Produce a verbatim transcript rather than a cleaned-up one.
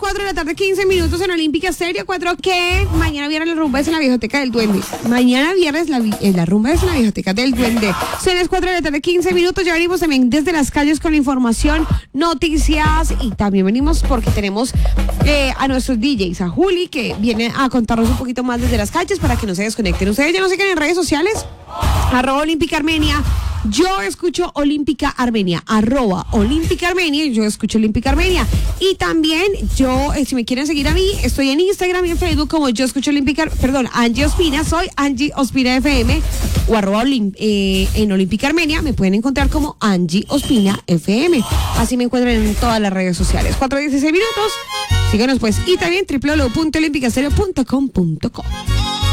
cuatro de la tarde, quince minutos en Olímpica Estéreo cuatro, que mañana viernes la rumba es en la Viejoteca del Duende. Mañana viernes la, vi- eh, la rumba es en la Viejoteca del Duende. Son las cuatro de la tarde, quince minutos. Ya venimos también desde las calles con la información, noticias, y también venimos porque tenemos eh, a nuestros D Js, a Juli, que viene a contarnos un poquito más desde las calles para que no se desconecten. Ustedes ya no sé qué en redes sociales, arroba Olímpica Armenia. Yo escucho Olímpica Armenia, arroba Olímpica Armenia, yo escucho Olímpica Armenia. Y también yo, eh, si me quieren seguir a mí, estoy en Instagram y en Facebook como yo escucho Olímpica, perdón, Angie Ospina, soy Angie Ospina F M, o arroba Olim, eh, en Olímpica Armenia, me pueden encontrar como Angie Ospina F M. Así me encuentran en todas las redes sociales. cuatro dieciséis minutos, síganos pues, y también doble u doble u doble u punto olímpica estéreo punto com punto co.